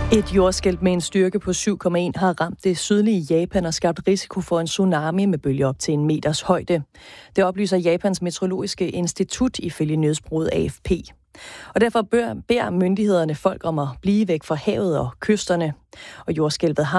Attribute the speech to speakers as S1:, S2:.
S1: Et jordskælv med en styrke på 7,1 har ramt det sydlige Japan og skabt risiko for en tsunami med bølger op til 1 meters højde. Det oplyser Japans meteorologiske institut ifølge nyhedsbureauet AFP. Og derfor beder myndighederne folk om at blive væk fra havet og kysterne. Og jordskælvet har